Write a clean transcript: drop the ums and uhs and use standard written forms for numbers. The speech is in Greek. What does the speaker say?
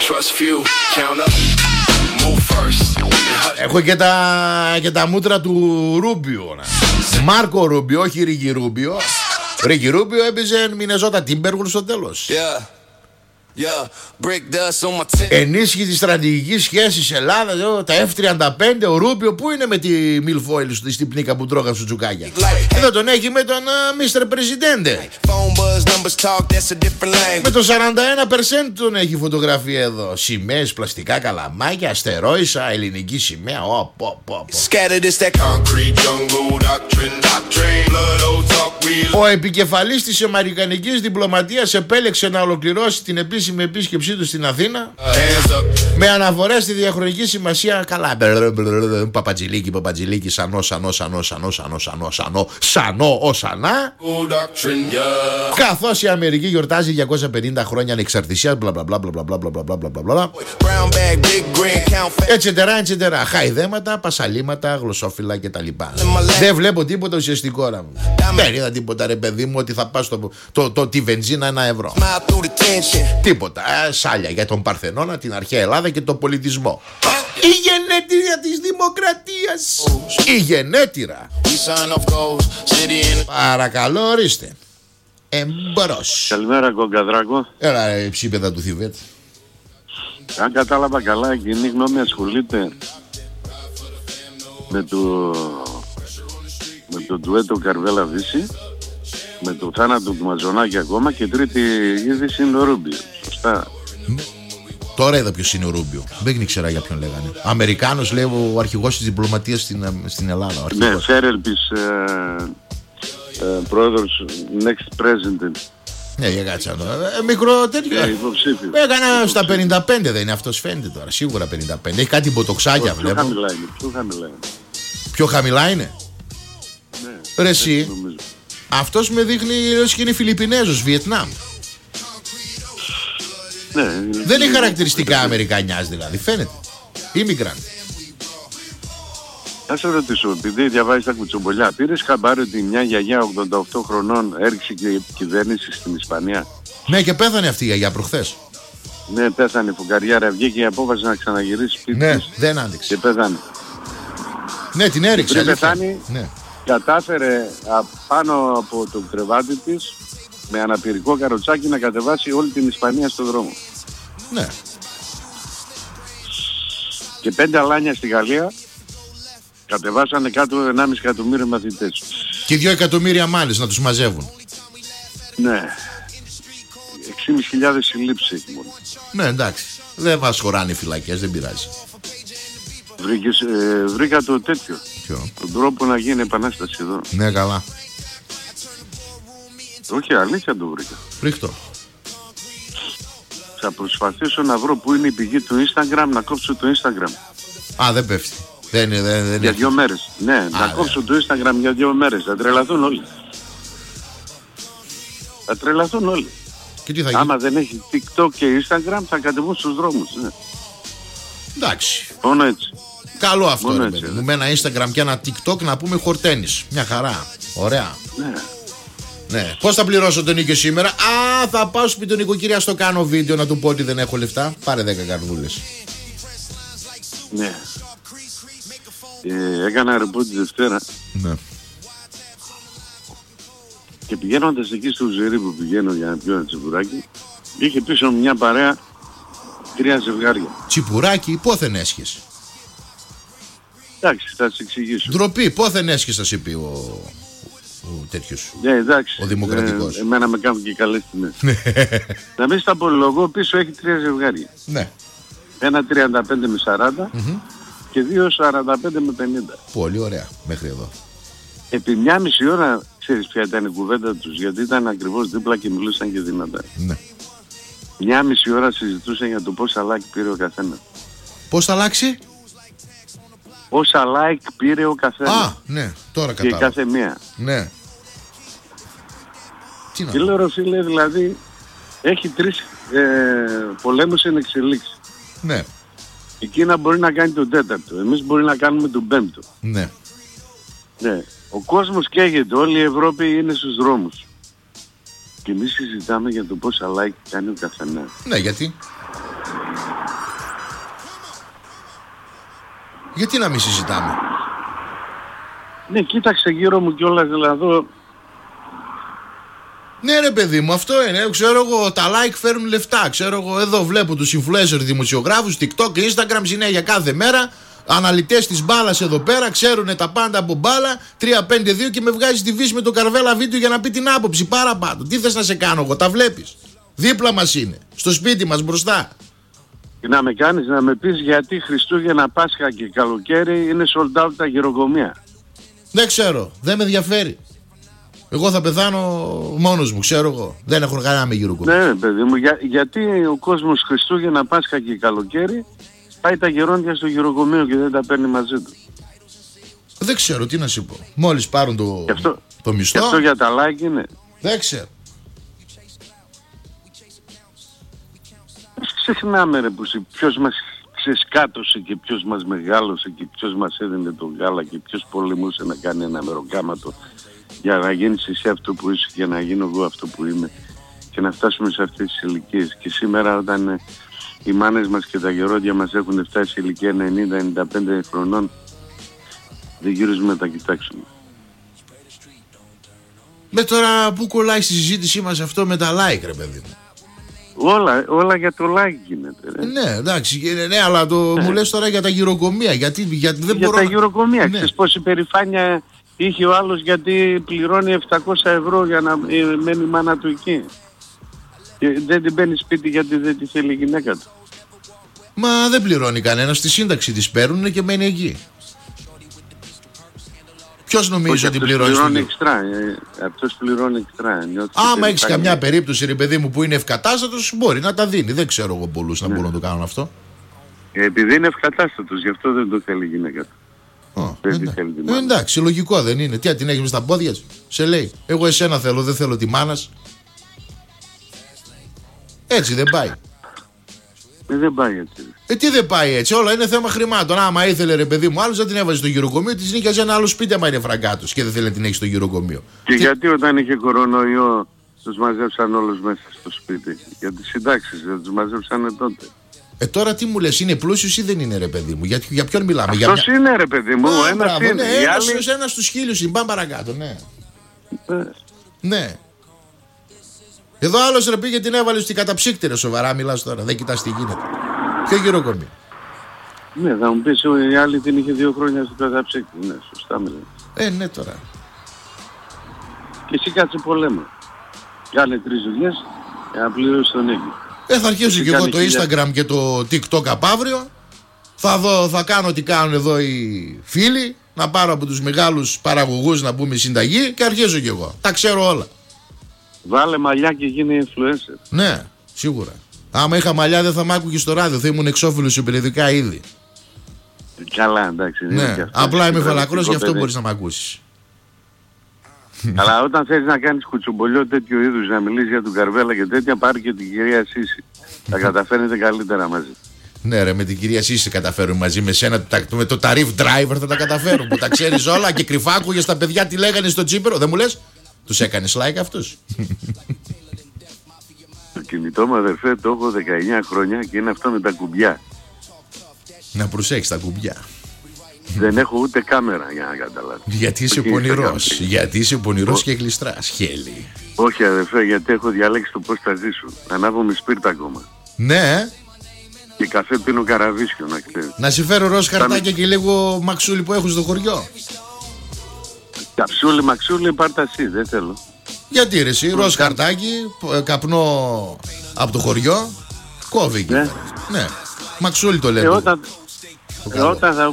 Έχω και τα μούτρα του Ρούμπιο. Μάρκο Ρούμπιο, όχι Ρίκι Ρούμπιο. Ρίκι Ρούμπιο έπαιζε Μινεζότα Τίμπερβουλ στο τέλος. Ενίσχυση της στρατηγικής σχέσης Ελλάδα, τα F-35. Ο Ρούμπιο που είναι με τη Μιλφόιλ στην πνίκα που τρώγα στο τσουκάκια? Εδώ τον έχει με τον Mr. Presidente. Με το 41% τον έχει φωτογραφία εδώ. Σημαίες, πλαστικά καλαμάκια, αστερόισα, ελληνική σημαία. Ο επικεφαλής της αμερικανικής διπλωματίας επέλεξε να ολοκληρώσει την επίσημη επίσκεψή του στην Αθήνα με αναφορές στη διαχρονική σημασία. Καλά, Παπατζηλίκη, σανό, οσανά. Καθώς η Αμερική γιορτάζει 250 χρόνια ανεξαρτησίας, ετσετέρα, χαϊδέματα, πασαλήματα, γλωσσόφυλλα κτλ. Δεν βλέπω τίποτα ουσιαστικό. Δεν είδα τίποτα, ρε παιδί μου, ότι θα πας τη βενζίνα 1 ευρώ. Τίποτα. Σάλια για τον Παρθενώνα, την αρχαία Ελλάδα και τον πολιτισμό. Η γενέτειρα της δημοκρατίας. Η γενέτειρα. Παρακαλώ, ορίστε. Εμπρός. Καλημέρα, Κογκαδράκο. Έλα, ψήπεδα του Θιβέτ. Αν κατάλαβα καλά, η κοινή γνώμη ασχολείται με το ντουέτο Καρβέλα Δύση, με το θάνατο του Μαζονάκη ακόμα, και τρίτη είδηση είναι ο Ρούμπιο. Σωστά. Τώρα είδα ποιος είναι ο Ρούμπιο. Δεν ήξερα για ποιον λέγανε. Αμερικάνος, λέει, ο αρχηγός της διπλωματίας στην Ελλάδα. Ναι, Φέρελπης, πρόεδρος, next president. Ναι, για κάτσα. Μικρό τέτοιο. Έκανα στα 55, δεν είναι αυτός, φαίνεται τώρα. Σίγουρα 55. Έχει κάτι μποτοξάκια, βλέπω. Πιο χαμηλά είναι. Ναι. Ρε εσύ, αυτός με δείχνει ως και είναι Φιλιππινέζος, Βιετνάμ. Ναι, δεν είναι χαρακτηριστικά Αμερικανιάς δηλαδή, φαίνεται. Immigrant. Θα σε ρωτήσω, επειδή διαβάζεις τα κουτσομπολιά, πήρες χαμπάρι ότι μια γιαγιά 88 χρονών έριξε και η κυβέρνηση στην Ισπανία? Ναι, και πέθανε αυτή η γιαγιά προχθές. Ναι, πέθανε, φουγκαριάρα, βγήκε η απόφαση να ξαναγυρίσει σπίτι. Ναι, δεν άντεξε. Και πέθανε. Ναι, την έριξε. Πριν πεθάνει, ναι, κατάφερε πάνω από το κρεβάτι της με αναπηρικό καροτσάκι να κατεβάσει όλη την Ισπανία στον δρόμο. Ναι. Και 5 αλάνια στη Γαλλία κατεβάσανε κάτω 1,5 εκατομμύριο μαθητές. Και 2 εκατομμύρια μάλιστα να τους μαζεύουν. Ναι. 6.500 συλλήψεις έχει μόνο. Ναι, εντάξει. Δεν μας χωράνε οι φυλακές, δεν πειράζει. Βρήκα το τέτοιο. Ποιο? Τον τρόπο να γίνει επανάσταση εδώ. Ναι, καλά. Όχι, αλήθεια το βρήκα. Ρίχτω. Θα προσπαθήσω να βρω που είναι η πηγή του Instagram, να κόψω το Instagram. Α, δεν πέφτει. Δεν για 2 μέρες. Ναι, να κόψω το Instagram για 2 μέρες. Θα τρελαθούν όλοι. Θα τρελαθούν όλοι. Και τι θα γίνει? Άμα δεν έχει TikTok και Instagram θα κατεβούν στους δρόμους. Ναι. Εντάξει. Μόνο έτσι. Καλό αυτό, ρε παιδί μου. Με ένα Instagram και ένα TikTok να πούμε χορτένις. Μια χαρά. Ωραία. Ναι. Ναι. Πώς θα πληρώσω τον Νίκο σήμερα? Α, θα πάω σπίτι τον νοικοκυριά, στο κάνω βίντεο να του πω ότι δεν έχω λεφτά. Πάρε 10 καρδούλες. Ναι. Έκανα ρεπό τη Δευτέρα. Ναι. Και πηγαίνοντας εκεί στο Ζερί που πηγαίνω για να πιω ένα τσιπουράκι, είχε πίσω μια παρέα 3 ζευγάρια. Τσιπουράκι, πόθεν έσχες? Εντάξει, θα σας εξηγήσω. Ντροπή, πόθεν έσχες θα σε πει ο τέτοιος. Ναι, εντάξει. Ο δημοκρατικός. Εμένα με κάνουν και καλές τιμές. Να μην στα πολυλογώ, πίσω έχει 3 ζευγάρια. Ναι. Ένα 35 με 40 και 2 45 με 50. Πολύ ωραία, μέχρι εδώ. Επί 1,5 ώρα, ξέρεις ποια ήταν η κουβέντα τους, γιατί ήταν ακριβώς δίπλα και μιλούσαν και δυνατά. Ναι. 1,5 ώρα συζητούσαν για το πόσα like πήρε ο καθένας. Πώς θα αλλάξει? Πόσα like πήρε ο καθένας. Α, ναι, τώρα κατάλαβα. Και κάθε μία. Ναι. Τι να και λέω, φίλε, δηλαδή, έχει 3 πολέμους εν εξελίξη. Ναι. Η Κίνα μπορεί να κάνει τον 4ο, εμείς μπορεί να κάνουμε τον 5ο. Ναι. Ναι. Ο κόσμος καίγεται, όλη η Ευρώπη είναι στους δρόμους. Και εμείς συζητάμε για το πόσα like κάνει ο καθένας. Ναι, γιατί? Γιατί να μην συζητάμε? Ναι, κοίταξε γύρω μου κιόλας δηλαδή. Ναι ρε παιδί μου, αυτό είναι. Ξέρω εγώ, τα like φέρνουν λεφτά. Ξέρω εγώ, εδώ βλέπω τους influencer δημοσιογράφους, TikTok, Instagram, συνέχεια κάθε μέρα. Αναλυτές της μπάλας εδώ πέρα, ξέρουν τα πάντα από μπάλα. 3-5-2 και με βγάζει τη Βύση με το Καρβέλα βίντεο για να πει την άποψη παραπάνω. Τι θες να σε κάνω εγώ, τα βλέπεις. Δίπλα μας είναι, στο σπίτι μας μπροστά. Και να με κάνεις να με πεις γιατί Χριστούγεννα, Πάσχα και καλοκαίρι είναι sold out τα γυροκομεία. Δεν ξέρω, δεν με ενδιαφέρει. Εγώ θα πεθάνω μόνος μου, ξέρω εγώ. Δεν έχω κανένα με γυροκομεία. Ναι, παιδί μου, γιατί ο κόσμος Χριστούγεννα, Πάσχα και καλοκαίρι πάει τα γερόντια στο γυροκομείο και δεν τα παίρνει μαζί του? Δεν ξέρω, τι να σου πω. Μόλις πάρουν το μισθό. Και αυτό για τα like είναι. Δεν ξέρω. Ξεχνάμε ρε που ποιος μας ξεσκάτωσε και ποιος μας μεγάλωσε και ποιος μας έδινε τον γάλα και ποιος πολεμούσε να κάνει ένα μεροκάματο για να γίνεις εσύ αυτό που είσαι και να γίνω εγώ αυτό που είμαι και να φτάσουμε σε αυτές τις ηλικίες. Και σήμερα όταν οι μάνες μας και τα γερόντια μας έχουν φτάσει σε ηλικία 90-95 χρονών, δεν γυρίζουμε να τα κοιτάξουμε. Με τώρα που κολλάει στη συζήτησή μας αυτό με τα like ρε παιδί μου? Όλα για το like γίνεται. Ναι, εντάξει, ναι, αλλά μου λες τώρα για τα γυροκομεία. Γιατί δεν για μπορώ τα γυροκομεία. Ναι. Ξέρεις πόση περηφάνεια είχε ο άλλος γιατί πληρώνει 700 ευρώ για να μένει η μάνα του εκεί. Και δεν την παίρνει σπίτι γιατί δεν τη θέλει η γυναίκα του. Μα δεν πληρώνει κανένα, στη σύνταξη της παίρνουν και μένει εκεί. Ποιος νομίζει ότι πληρώνει εξτρά? Αυτός πληρώνει εξτρά. Άμα έχεις καμιά περίπτωση ρε παιδί μου που είναι ευκατάστατος, μπορεί να τα δίνει. Δεν ξέρω εγώ πολλούς να μπορούν να το κάνουν αυτό. Επειδή είναι ευκατάστατος, γι' αυτό δεν το θέλει η γυναίκα του. Εντάξει, λογικό δεν είναι? Τι την έχεις μες στα πόδια σου? Σε λέει, εγώ εσένα θέλω, δεν θέλω τη μάνα. Έτσι δεν πάει? Δεν πάει έτσι. Τι δεν πάει έτσι? Όλα είναι θέμα χρημάτων. Άμα ήθελε ρε παιδί μου, άλλος δεν την έβαζε στο γυροκομείο, της νίκιαζε ένα άλλο σπίτι άμα είναι φραγκάτος και δεν θέλει να την έχει στο γυροκομείο. Και γιατί όταν είχε κορονοϊό τους μαζέψαν όλους μέσα στο σπίτι? Για τις συντάξεις δεν τους μαζέψανε τότε. Τώρα τι μου λες, είναι πλούσιος ή δεν είναι ρε παιδί μου? Για ποιον μιλάμε? Αυτός είναι ρε παιδί μου, ένας είναι. Ναι, ένας στους 1000, πάμε παρακάτω, ναι. Ναι. Εδώ άλλος ρε πήγε την έβαλε στην καταψύκτη, σοβαρά μιλάς τώρα, δεν κοιτάς τι γίνεται. Ποιο γυροκομείο? Ναι, θα μου πεις η άλλη την είχε 2 χρόνια στην καταψύκτη. Ναι, σωστά μιλάς. Ναι τώρα. Και εσύ κάτσε πολέμα. Κάνε 3 δουλειές για να πληρώσεις τον έγκυο. Θα αρχίσω και εγώ το Instagram και το TikTok απ' αύριο. Θα κάνω ό,τι κάνουν εδώ οι φίλοι. Να πάρω από τους μεγάλους παραγωγούς να πούμε συνταγή και αρχίζω κι εγώ. Τα ξέρω όλα. Βάλε μαλλιά και γίνει influencer. Ναι, σίγουρα. Άμα είχα μαλλιά δεν θα μ' άκουγε στο ράδιο. Θα ήμουν εξώφυλλος σε περιοδικά ήδη. Καλά, εντάξει. Ναι, απλά είμαι φαλακρός, γι' αυτό μπορείς να μ' ακούσεις. Αλλά όταν θέλεις να κάνεις κουτσομπολιό τέτοιο είδους, να μιλήσεις για τον Καρβέλα και τέτοια, πάρει και την κυρία Σύση. Θα καταφέρνετε καλύτερα μαζί. Ναι ρε, με την κυρία Σύση καταφέρουν μαζί. Με σένα με το tariff driver θα τα καταφέρουν. Που τα ξέρεις όλα και κρυφά άκουγες τα παιδιά τι λέγανε στο τσίπερο. Δεν μου λες? Τους έκανες like αυτούς? Το κινητό μου αδερφέ το έχω 19 χρόνια και είναι αυτό με τα κουμπιά. Να προσέχεις τα κουμπιά. Δεν έχω ούτε κάμερα για να καταλάβεις. Γιατί είσαι πονηρός. Γιατί είσαι πονηρός και γλιστράς, χέλη. Όχι αδερφέ, γιατί έχω διαλέξει το πώς θα ζήσω. Ανάβω με σπίρτα ακόμα. Ναι. Και καφέ πίνω καραβίσιο, να ξέρεις. Να σε φέρω ροζ χαρτάκια και λίγο μαξούλι που έχουν στο χωριό. Καψούλι, μαξούλι, πάρτα εσύ, δεν θέλω. Γιατί ρε εσύ, ροζ χαρτάκι, καπνό από το χωριό, κόβει εκεί. Ναι, μαξούλι το λένε. Όταν θα